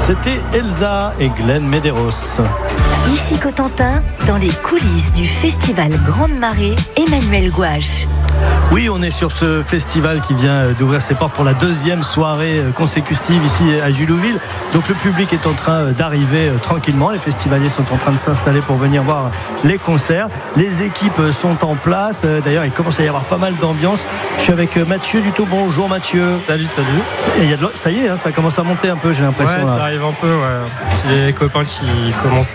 C'était Elsa et Glenn Medeiros. Ici Cotentin, dans les coulisses du festival Grande Marée, Emmanuel Gouache. Oui, on est sur ce festival qui vient d'ouvrir ses portes pour la deuxième soirée consécutive ici à Jullouville. Donc le public est en train d'arriver tranquillement. Les festivaliers sont en train de s'installer pour venir voir les concerts. Les équipes sont en place. D'ailleurs, il commence à y avoir pas mal d'ambiance. Je suis avec Mathieu Dutot. Bonjour Mathieu. Salut. Ça y est, ça commence à monter un peu, j'ai l'impression. Ouais, ça arrive un peu. Ouais. Les copains qui commencent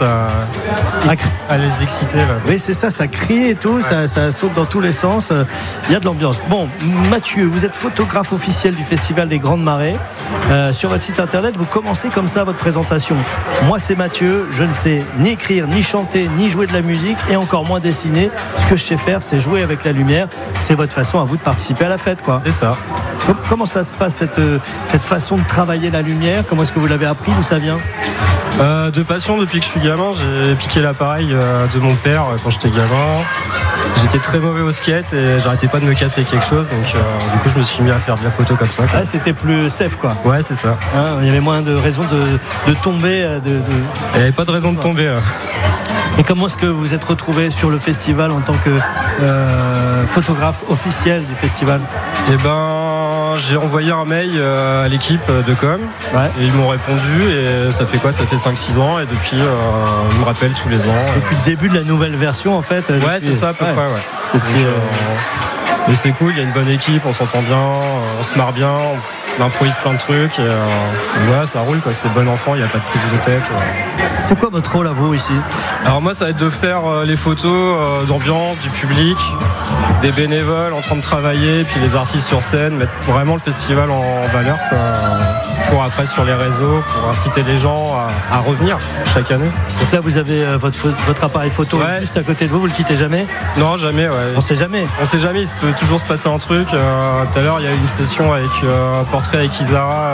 à les exciter. Là. Oui, c'est ça, ça crie et tout, ouais. ça saute dans tous les sens. Il y a de l'ambiance. Bon, Mathieu, vous êtes photographe officiel du Festival des Grandes Marées. Sur votre site internet, vous commencez comme ça votre présentation. Moi, c'est Mathieu, je ne sais ni écrire, ni chanter, ni jouer de la musique, et encore moins dessiner. Ce que je sais faire, c'est jouer avec la lumière. C'est votre façon à vous de participer à la fête, quoi. C'est ça. Comment ça se passe, cette façon de travailler la lumière? Comment est-ce que vous l'avez appris? D'où ça vient? De passion depuis que je suis gamin. J'ai piqué l'appareil de mon père quand j'étais gamin. J'étais très mauvais au skate et j'arrêtais pas de me casser quelque chose, donc du coup je me suis mis à faire de la photo comme ça. Ah, c'était plus safe, quoi. Ouais, c'est ça. Il y avait moins de raisons de tomber. Il n'y avait pas de raison de tomber. Et comment est-ce que vous êtes retrouvé sur le festival en tant que photographe officiel du festival? Eh ben, j'ai envoyé un mail à l'équipe de com, ouais. Et ils m'ont répondu, et ça fait quoi? Ça fait 5-6 ans, et depuis ils me rappellent tous les ans. Depuis le début de la nouvelle version, en fait. Ouais, c'est ça à peu près, ouais. Depuis, mais c'est cool, il y a une bonne équipe, on s'entend bien, on se marre bien, on improvise plein de trucs, et ouais, ça roule, quoi. C'est bon enfant, il n'y a pas de prise de tête. C'est quoi votre rôle à vous ici? Alors moi, ça va être de faire les photos d'ambiance, du public, des bénévoles en train de travailler, puis les artistes sur scène, mettre vraiment le festival en valeur, quoi, pour après sur les réseaux, pour inciter les gens à revenir chaque année. Donc là, vous avez votre appareil photo, ouais, juste à côté de vous, vous le quittez jamais? Non, jamais, ouais. On sait jamais. On sait jamais, il peut toujours se passer un truc. Tout à l'heure, il y a eu une session avec un portrait avec Isara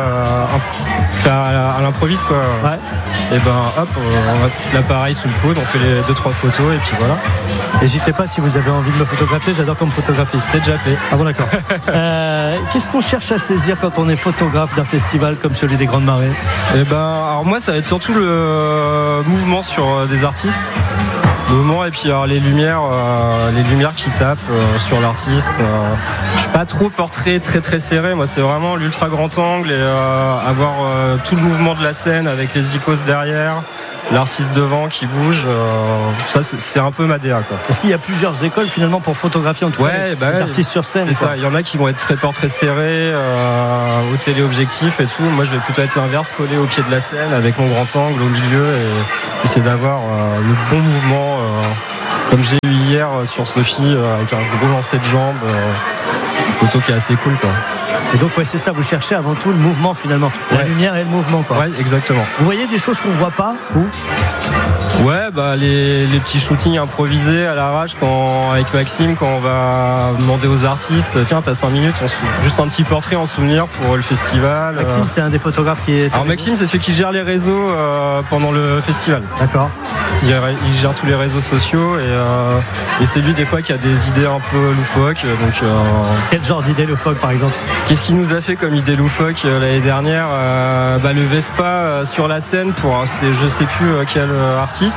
à l'improviste, quoi. Ouais. Et ben hop, on met l'appareil sous le coude, on fait les 2-3 photos et puis voilà. N'hésitez pas si vous avez envie de me photographier, j'adore comme photographie. C'est déjà fait. Ah bon, d'accord. Qu'est-ce qu'on cherche à saisir quand on est photographe d'un festival comme celui des Grandes Marées? Eh ben, alors moi, ça va être surtout le mouvement sur des artistes. Le mouvement, et puis alors, les lumières qui tapent sur l'artiste. Je suis pas trop portrait très très serré. Moi, c'est vraiment l'ultra grand angle et avoir tout le mouvement de la scène avec les icônes derrière, l'artiste devant qui bouge. Ça, c'est un peu ma DA, quoi. Est-ce qu'il y a plusieurs écoles finalement pour photographier en tout cas les artistes sur scène? C'est ça. Il y en a qui vont être très portrait serré, au téléobjectif et tout. Moi, je vais plutôt être l'inverse, collé au pied de la scène avec mon grand angle au milieu et essayer d'avoir le bon mouvement. Comme j'ai eu hier sur Sophie avec un gros lancer de jambes, une photo qui est assez cool, quoi. Et donc ouais, c'est ça, vous cherchez avant tout le mouvement finalement, la lumière et le mouvement, quoi. Ouais, exactement. Vous voyez des choses qu'on ne voit pas, vous? Ouais, bah les petits shootings improvisés à l'arrache avec Maxime, quand on va demander aux artistes, tiens, t'as 5 minutes, on se fait juste un petit portrait en souvenir pour le festival. Maxime, c'est un des photographes qui est... Alors Maxime, c'est celui qui gère les réseaux pendant le festival. D'accord. Il gère tous les réseaux sociaux et c'est lui des fois qui a des idées un peu loufoques. Donc, quel genre d'idée loufoque par exemple? Qu'est-ce qu'il nous a fait comme idée loufoque l'année dernière? Le Vespa sur la scène pour je sais plus quel artiste.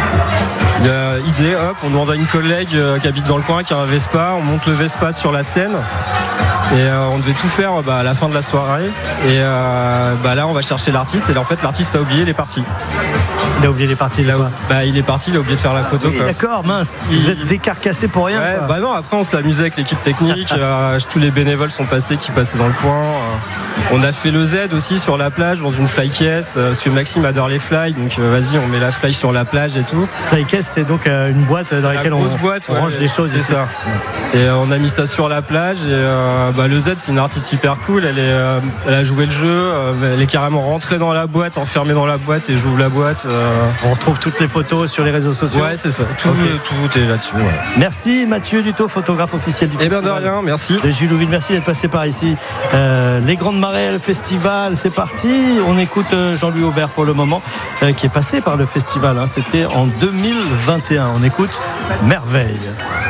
Idée, hop, on demande à une collègue qui habite dans le coin qui a un Vespa, on monte le Vespa sur la scène. Et on devait tout faire à la fin de la soirée. Et là, on va chercher l'artiste. Et là, en fait, l'artiste a oublié, il est parti. Il a oublié les parties là. Il est parti, il a oublié de faire la photo. Oui, d'accord, mince. Vous êtes décarcassé pour rien. Ouais, non, après on s'est amusé avec l'équipe technique. Tous les bénévoles sont passés, qui passaient dans le coin. On a fait le Z aussi sur la plage dans une fly case. Parce que Maxime adore les fly, donc vas-y, on met la fly sur la plage et tout. Fly case, c'est donc une boîte dans laquelle on range des choses. C'est ça. Et on a mis ça sur la plage. Et le Z, c'est une artiste hyper cool. Elle a joué le jeu. Elle est carrément rentrée dans la boîte, enfermée dans la boîte, et j'ouvre la boîte. On retrouve toutes les photos sur les réseaux sociaux. Ouais, c'est ça. Tout est là-dessus. Ouais. Merci Mathieu Dutot, photographe officiel du festival. Eh bien de rien, merci. De Jullouville, merci d'être passé par ici. Les Grandes Marées, le festival, c'est parti. On écoute Jean-Louis Aubert pour le moment, qui est passé par le festival. C'était en 2021. On écoute Merveille.